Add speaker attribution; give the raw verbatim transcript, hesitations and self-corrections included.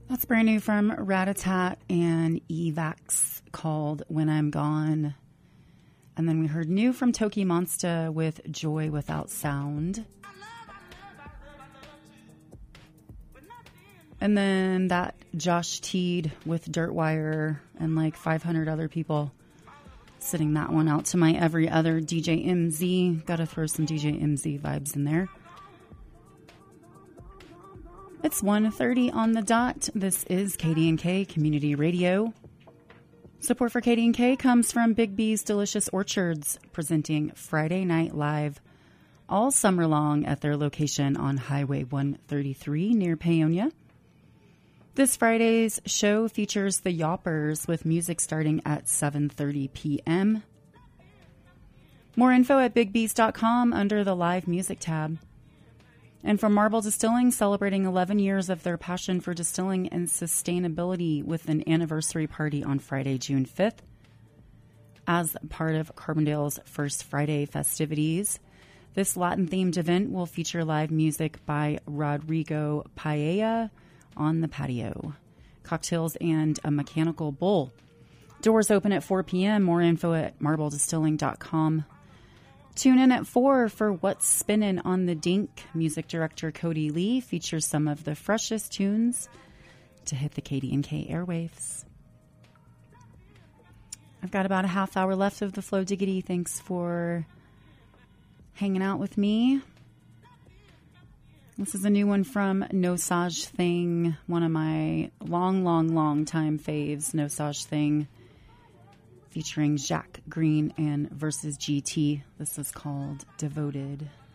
Speaker 1: That's brand new from Ratatat and Evax called When I'm Gone. And then we heard new from Toki Monsta with Joy Without Sound. And then that Josh Teed with Dirtwire and like five hundred other people. Sitting that one out to my every other D J M Z. Gotta throw some D J M Z vibes in there. It's one thirty on the dot. This is K D and K Community Radio. Support for K D and K comes from Big B's Delicious Orchards, presenting Friday Night Live all summer long at their location on Highway one thirty-three near Paonia. This Friday's show features the Yoppers with music starting at seven thirty p.m. More info at big bees dot com under the live music tab. And from Marble Distilling, celebrating eleven years of their passion for distilling and sustainability with an anniversary party on Friday, June fifth. As part of Carbondale's First Friday festivities, this Latin-themed event will feature live music by Rodrigo Paella on the patio, cocktails, and a mechanical bull. Doors open at four p.m. More info at marble distilling dot com. Tune in at four for What's Spinnin' on the Dink. Music director Cody Lee features some of the freshest tunes to hit the K D and K airwaves. I've got about a half hour left of the Flow Diggity. Thanks for hanging out with me. This is a new one from No Saj Thing, one of my long, long, long time faves, No Saj Thing, featuring Jacques Green and Versus G T. This is called Devoted.